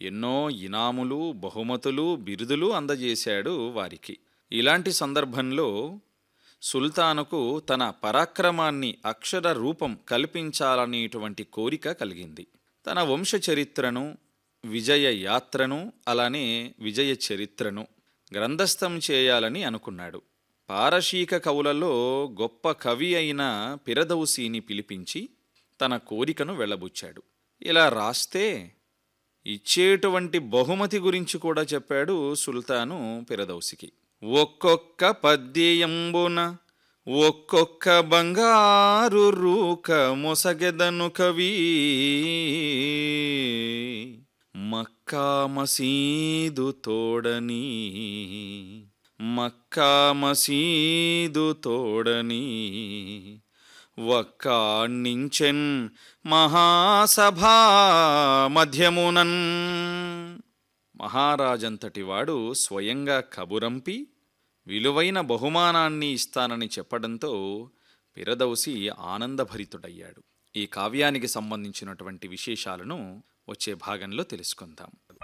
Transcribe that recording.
ఎన్నో ఇనాములు, బహుమతులు, బిరుదులు అందజేశాడు వారికి. ఇలాంటి సందర్భంలో సుల్తానుకు తన పరాక్రమాన్ని అక్షర రూపం కల్పించాలనేటువంటి కోరిక కలిగింది. తన వంశ చరిత్రను, విజయ యాత్రను, అలానే విజయ చరిత్రను గ్రంథస్థం చేయాలని అనుకున్నాడు. పారశీక కవులలో గొప్ప కవి అయిన పిరదౌసిని పిలిపించి తన కోరికను వెళ్ళబుచ్చాడు. ఇలా రాస్తే ఇచ్చేటువంటి బహుమతి గురించి కూడా చెప్పాడు సుల్తాను పిరదౌసికి. ఒక్కొక్క పద్యంబున ఒక్కొక్క బంగారు రూక మొసగెదను కవి, మక్కా మసీదు తోడని, మక్కా మసీదు తోడని వక్కాణ్ణించెన్ మహాసభా మధ్యమునన్. మహారాజంతటి వాడు స్వయంగా కబురంపి విలువైన బహుమానాన్ని ఇస్తానని చెప్పడంతో పిరదౌసి ఆనందభరితుడయ్యాడు. ఈ కావ్యానికి సంబంధించినటువంటి విశేషాలను వచ్చే భాగంలో తెలుసుకుందాం.